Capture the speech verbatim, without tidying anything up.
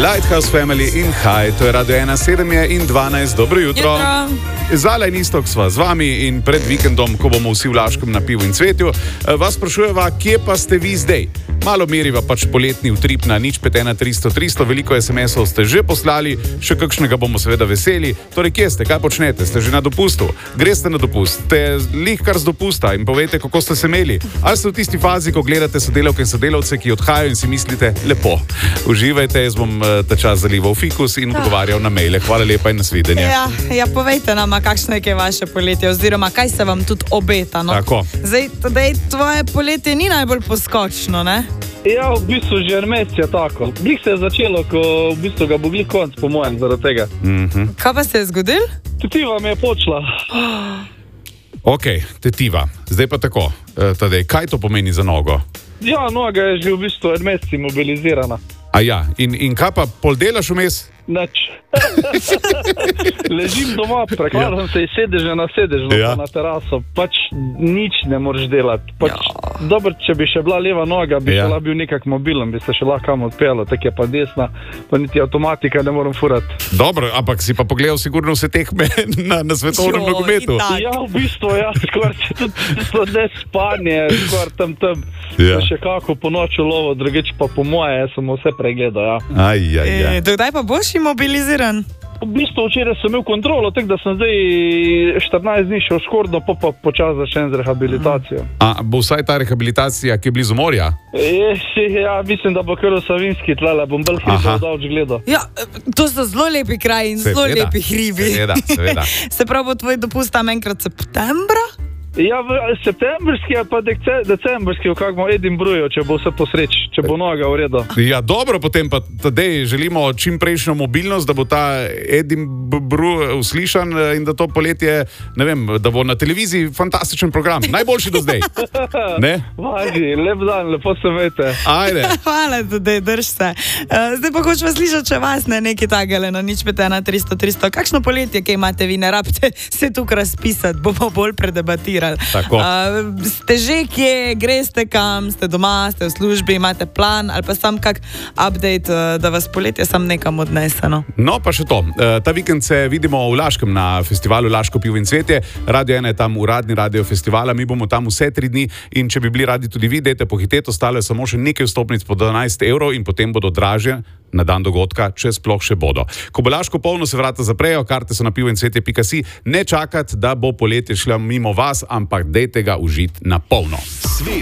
Lighthouse Family in High, to je Radio ena, sedem je in dvanajst, dobro jutro. Zala in Istok sva z vami in pred vikendom, ko bomo vsi v Laškem na pivu in cvetju, vas sprašujeva, kje pa ste vi zdaj? Malo meriva pač poletni utrip na nič pet ena tristo tristo, veliko es em esov ste že poslali, še kakšnega bomo seveda veseli. Torej, kje ste, kaj počnete? Ste že na dopustu? Greste na dopust? Ste lih kar z dopusta in povejte, kako ste se imeli? Ali ste v tisti fazi, ko gledate sodelavke in sodelavce, ki odhajajo in si mislite, lepo, uživajte, jaz bom ta čas zalival fikus in odgovarjal na maile. Hvala lepa in nasvidenje. Ja, ja, povejte nama, kakšno je vaše poletje oziroma kaj se vam tudi obeta. No? Tako. Zdaj, tadej, tvoje poletje ni najbolj poskočno, ne? Ja, v bistvu že en mesec je tako. Glih se je začelo, ko v bistvu ga bo glih konc, po mojem, zaradi tega. Mm-hmm. Kaj pa se je zgodil? Tetiva mi je počela. Ok, tetiva. Zdaj pa tako. Tadej, kaj to pomeni za nogo? Ja, noga je že v bistvu en mesec imobilizirana. A ja, in, in kaj pa pol delaš vmes? Nič. Ležim doma, prekladam ja. se iz sedeža na sedež, ja. na teraso. Pač nič ne moreš delati. Pač, ja. Dobro, če bi še bila leva noga, bi ja. šla bil nekak mobilen, bi se še lahko kam odpeljal, tako je pa desna, pa niti avtomatika ne moram furati. Dobro, ampak si pa pogledal sigurno vse tekme na, na svetovnem nogometu. Ja, v bistvu, ja, skoraj tudi ne spanje, skoraj tam tam. Ja. Še kako po noču lovo, drugič pa po moje, jaz sem vse pregledal, ja. Aj, aj, aj. E, dokdaj pa boš imobiliziran? V bistvu včeraj sem imel kontrolo, tako da sem zdaj štirinajst dni šel škorno, pa pa počas začen z rehabilitacijo. A bo vsaj ta rehabilitacija, ki je blizu morja? E, ja, mislim, da bo kar v Savinski tlele, bom bolj hribov davč gledal. Ja, to so zelo lepi kraji in zelo lepi hribi. Seveda, seveda. Se pravi, bo tvoj dopust tam enkrat septembra? Ja, v septembrski ali pa decembrski, v kakmo Edinburghu, če bo vse po sreči, če bo noga v redu. Ja, dobro, potem pa tadej želimo čim prejšnjo mobilnost, da bo ta Edinburgh uslišan in da to poletje, ne vem, da bo na televiziji fantastičen program, najboljši do zdaj. Ne? Važi, lep dan, lepo se vete. Ajde. Hvala, tudi drž se. Uh, zdaj pa hočem slišati, če vas ne nekaj takele, no nič pet ena tristo tristo. Kakšno poletje, kaj imate vi, ne rabite se tukaj razpisati, bomo bolj predebatirali. Uh, ste že kje, greste kam, ste doma, ste v službi, imate plan ali pa sam kak update, uh, da vas poletje sam nekam odnese? No, no pa še to. Uh, ta vikend se vidimo v Laškem na festivalu Laško pivo in cvetje. Radio ena je tam uradni radio festivala, mi bomo tam vse tri dni in če bi bili radi tudi vi, dajte pohiteti, ostalo je samo še nekaj vstopnic po dvanajst evrov in potem bodo dražje na dan dogodka, če sploh še bodo. Ko bo Laško polno, se vrata zaprejo, karte so na pivo in cvetje pika si. Ne čakati, da bo poletje šlo mimo vas, ampak dejte ga užiti na polno.